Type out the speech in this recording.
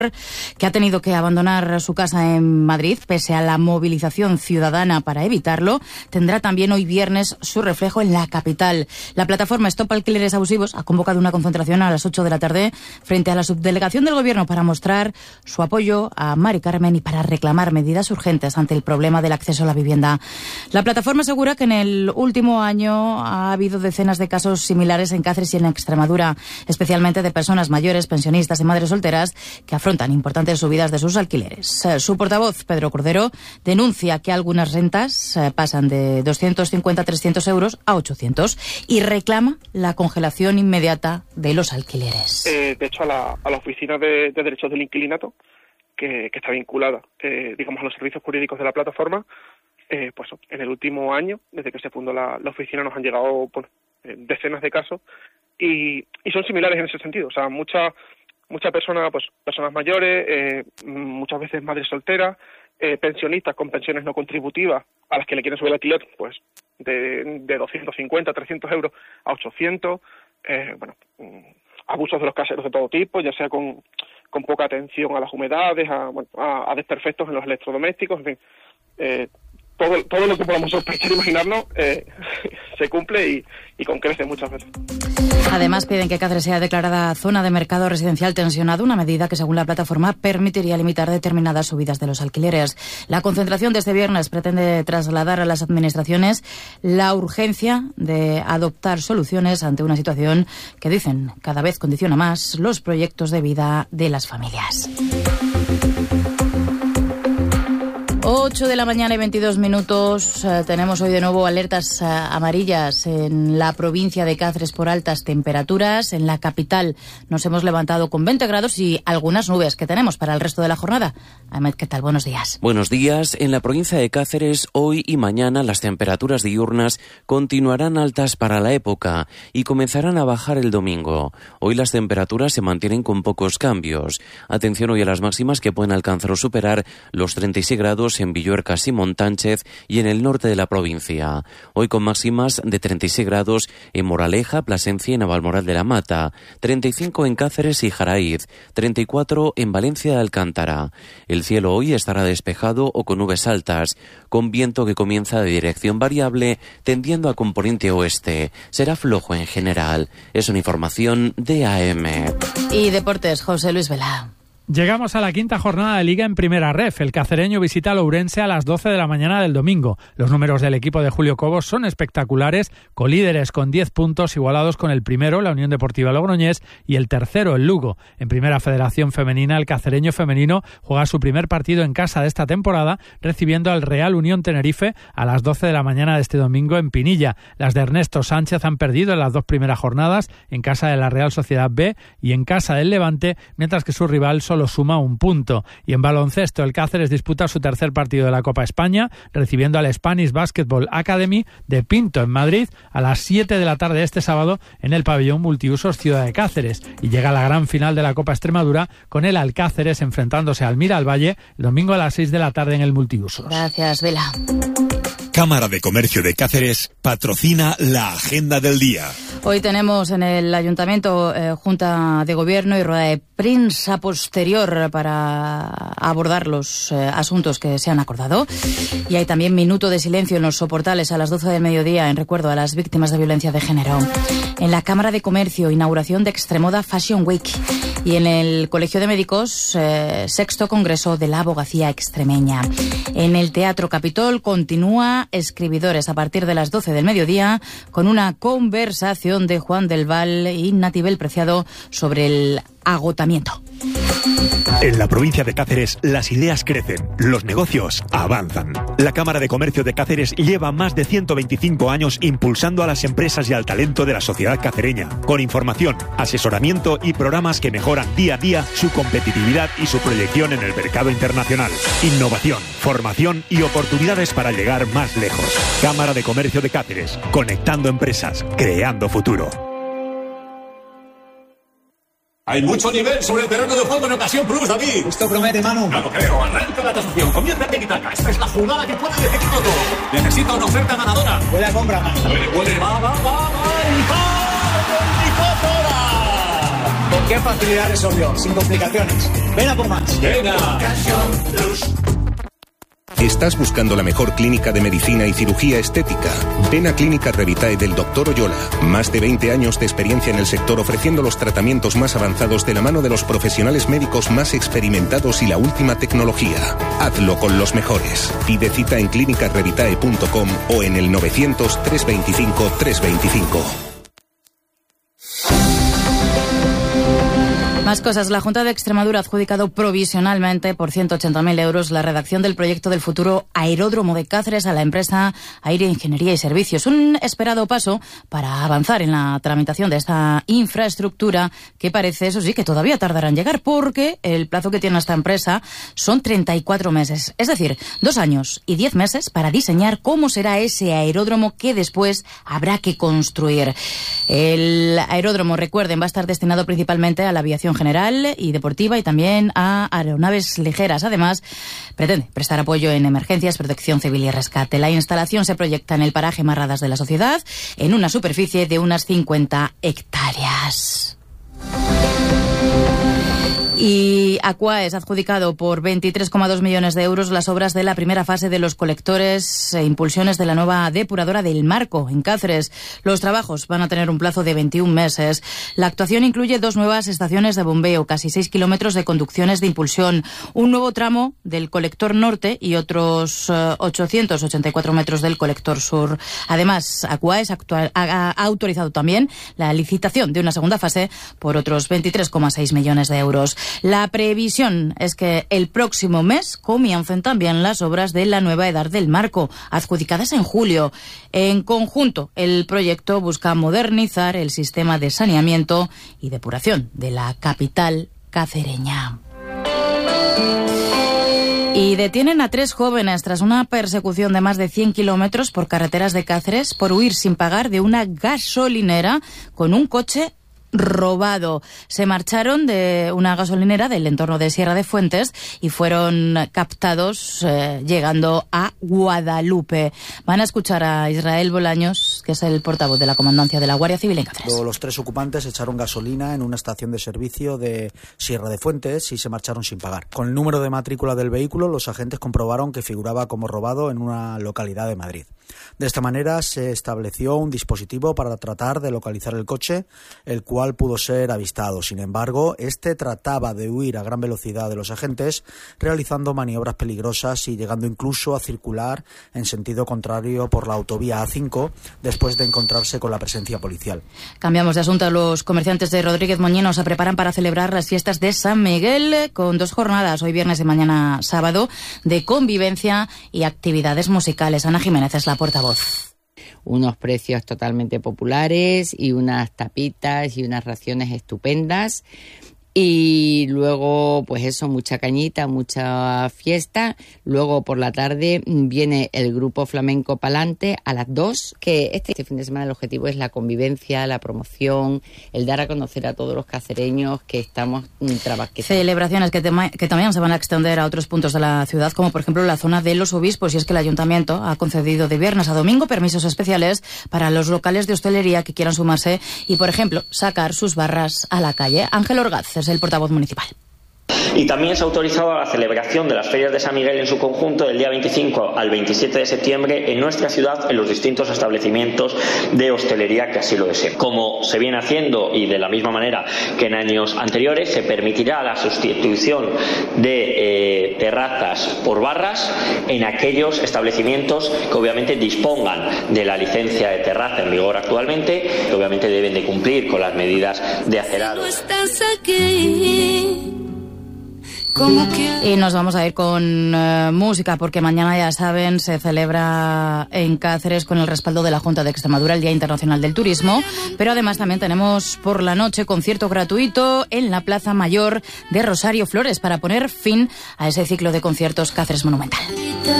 que ha tenido que abandonar su casa en Madrid, pese a la movilización ciudadana para evitarlo, tendrá también hoy viernes su reflejo en la capital. La plataforma Stop Alquileres Abusivos ha convocado una concentración a las 8 de la tarde frente a la subdelegación del Gobierno para mostrar su apoyo a Mari Carmen y para reclamar medidas urgentes ante el problema del acceso a la vivienda. La plataforma asegura que en el último año ha habido decenas de casos similares en Cáceres y en Extremadura, especialmente de personas mayores, pensionistas y madres solteras que afrontan importantes subidas de sus alquileres. Su portavoz, Pedro Cordero, denuncia que algunas rentas pasan de 250 a 300 euros a 800 y reclama la congelación inmediata de los alquileres. De hecho, a la Oficina de Derechos del Inquilinato, que está vinculada, digamos, a los servicios jurídicos de la plataforma, pues en el último año, desde que se fundó la oficina, nos han llegado decenas de casos y son similares en ese sentido. O sea, muchas personas mayores, muchas veces madres solteras, pensionistas con pensiones no contributivas a las que le quieren subir el alquiler, pues de 250, 300 euros a 800, abusos de los caseros de todo tipo, ya sea con poca atención a las humedades, a desperfectos en los electrodomésticos, en fin, todo lo que podamos sospechar e imaginarnos se cumple y con creces muchas veces. Además, piden que Cáceres sea declarada zona de mercado residencial tensionado, una medida que, según la plataforma, permitiría limitar determinadas subidas de los alquileres. La concentración de este viernes pretende trasladar a las administraciones la urgencia de adoptar soluciones ante una situación que, dicen, cada vez condiciona más los proyectos de vida de las familias. 8 de la mañana y 22 minutos. Tenemos hoy de nuevo alertas amarillas en la provincia de Cáceres por altas temperaturas. En la capital nos hemos levantado con 20 grados y algunas nubes que tenemos para el resto de la jornada. Ahmed, ¿qué tal? Buenos días. Buenos días. En la provincia de Cáceres, hoy y mañana las temperaturas diurnas continuarán altas para la época y comenzarán a bajar el domingo. Hoy las temperaturas se mantienen con pocos cambios. Atención hoy a las máximas que pueden alcanzar o superar los 36 grados en Villuercas y Montánchez y en el norte de la provincia. Hoy con máximas de 36 grados en Moraleja, Plasencia y Navalmoral de la Mata, 35 en Cáceres y Jaraíz, 34 en Valencia de Alcántara. El cielo hoy estará despejado o con nubes altas, con viento que comienza de dirección variable tendiendo a componente oeste. Será flojo en general. Es una información de AM. Y deportes, José Luis Vela. Llegamos a la quinta jornada de Liga en Primera Ref. El cacereño visita al Ourense a las 12 de la mañana del domingo. Los números del equipo de Julio Cobos son espectaculares, colíderes con 10 puntos igualados con el primero, la Unión Deportiva Logroñés, y el tercero, el Lugo. En Primera Federación Femenina, el cacereño femenino juega su primer partido en casa de esta temporada, recibiendo al Real Unión Tenerife a las 12 de la mañana de este domingo en Pinilla. Las de Ernesto Sánchez han perdido en las dos primeras jornadas, en casa de la Real Sociedad B y en casa del Levante, mientras que su rival solo suma un punto. Y en baloncesto, el Cáceres disputa su tercer partido de la Copa España, recibiendo al Spanish Basketball Academy de Pinto en Madrid a las 7 de la tarde este sábado en el pabellón multiusos Ciudad de Cáceres. Y llega la gran final de la Copa Extremadura con el Alcáceres enfrentándose al Miralvalle el domingo a las 6 de la tarde en el multiusos. Gracias, Vela. Cámara de Comercio de Cáceres patrocina la agenda del día. Hoy tenemos en el Ayuntamiento Junta de Gobierno y rueda de prensa posterior para abordar los asuntos que se han acordado. Y hay también minuto de silencio en los soportales a las 12 del mediodía en recuerdo a las víctimas de violencia de género. En la Cámara de Comercio, inauguración de Extremoda Fashion Week. Y en el Colegio de Médicos, sexto Congreso de la Abogacía Extremeña. En el Teatro Capitol continúa Escribidores a partir de las 12 del mediodía con una conversación de Juan del Val y Natibel Preciado sobre el agotamiento. En la provincia de Cáceres, las ideas crecen, los negocios avanzan. La Cámara de Comercio de Cáceres lleva más de 125 años impulsando a las empresas y al talento de la sociedad cacereña, con información, asesoramiento y programas que mejoran día a día su competitividad y su proyección en el mercado internacional. Innovación, formación y oportunidades para llegar más lejos. Cámara de Comercio de Cáceres, conectando empresas, creando futuro. Hay mucho nivel sobre el terreno de juego en Ocasión Plus, David. Esto promete, Manu. No lo creo. Arranca la tasación. Comienza en Tiki-Taka. Esta es la jugada que puede decidirlo todo. Necesita una oferta ganadora. Buena compra, Manu. Va. ¡Qué facilidad resolvió! Sin complicaciones. Ven a por más. ¡Venga! ¿Estás buscando la mejor clínica de medicina y cirugía estética? Ven a Clínica Revitae del Dr. Oyola. Más de 20 años de experiencia en el sector ofreciendo los tratamientos más avanzados de la mano de los profesionales médicos más experimentados y la última tecnología. Hazlo con los mejores. Pide cita en clinicarevitae.com o en el 900 325 325. Más cosas. La Junta de Extremadura ha adjudicado provisionalmente por 180.000 euros la redacción del proyecto del futuro aeródromo de Cáceres a la empresa Aire Ingeniería y Servicios. Un esperado paso para avanzar en la tramitación de esta infraestructura que parece, eso sí, que todavía tardará en llegar porque el plazo que tiene esta empresa son 34 meses. Es decir, 2 años y 10 meses para diseñar cómo será ese aeródromo que después habrá que construir. El aeródromo, recuerden, va a estar destinado principalmente a la aviación general y deportiva y también a aeronaves ligeras. Además, pretende prestar apoyo en emergencias, protección civil y rescate. La instalación se proyecta en el paraje Marradas de la Sociedad, en una superficie de unas 50 hectáreas. Y Aquaes ha adjudicado por 23,2 millones de euros las obras de la primera fase de los colectores e impulsiones de la nueva depuradora del Marco, en Cáceres. Los trabajos van a tener un plazo de 21 meses. La actuación incluye 2 nuevas estaciones de bombeo, casi 6 kilómetros de conducciones de impulsión, un nuevo tramo del colector norte y otros 884 metros del colector sur. Además, Aquaes ha autorizado también la licitación de una segunda fase por otros 23,6 millones de euros. La previsión es que el próximo mes comiencen también las obras de la nueva edar del Marco, adjudicadas en julio. En conjunto, el proyecto busca modernizar el sistema de saneamiento y depuración de la capital cacereña. Y detienen a 3 jóvenes tras una persecución de más de 100 kilómetros por carreteras de Cáceres por huir sin pagar de una gasolinera con un coche robado. Se marcharon de una gasolinera del entorno de Sierra de Fuentes y fueron captados llegando a Guadalupe. Van a escuchar a Israel Bolaños, que es el portavoz de la Comandancia de la Guardia Civil en Cáceres. Los 3 ocupantes echaron gasolina en una estación de servicio de Sierra de Fuentes y se marcharon sin pagar. Con el número de matrícula del vehículo, los agentes comprobaron que figuraba como robado en una localidad de Madrid. De esta manera se estableció un dispositivo para tratar de localizar el coche, el cual pudo ser avistado. Sin embargo, este trataba de huir a gran velocidad de los agentes, realizando maniobras peligrosas y llegando incluso a circular en sentido contrario por la autovía A5 después de encontrarse con la presencia policial. Cambiamos de asunto. Los comerciantes de Rodríguez Moñino se preparan para celebrar las fiestas de San Miguel con 2 jornadas, hoy viernes y mañana sábado, de convivencia y actividades musicales. Ana Jiménez es la portavoz. Unos precios totalmente populares y unas tapitas y unas raciones estupendas. Y luego, pues eso, mucha cañita, mucha fiesta. Luego por la tarde viene el grupo flamenco Palante a las 2, que este fin de semana el objetivo es la convivencia, la promoción, el dar a conocer a todos los cacereños que estamos trabajando. Celebraciones que también se van a extender a otros puntos de la ciudad, como por ejemplo la zona de los obispos, y es que el ayuntamiento ha concedido de viernes a domingo permisos especiales para los locales de hostelería que quieran sumarse y, por ejemplo, sacar sus barras a la calle. Ángel Orgaz es el portavoz municipal. Y también se ha autorizado la celebración de las ferias de San Miguel en su conjunto del día 25 al 27 de septiembre en nuestra ciudad en los distintos establecimientos de hostelería que así lo deseen. Como se viene haciendo y de la misma manera que en años anteriores, se permitirá la sustitución de terrazas por barras en aquellos establecimientos que obviamente dispongan de la licencia de terraza en vigor actualmente, que obviamente deben de cumplir con las medidas de acerado. Y nos vamos a ir con música, porque mañana, ya saben, se celebra en Cáceres, con el respaldo de la Junta de Extremadura, el Día Internacional del Turismo, pero además también tenemos por la noche concierto gratuito en la Plaza Mayor de Rosario Flores para poner fin a ese ciclo de conciertos Cáceres Monumental.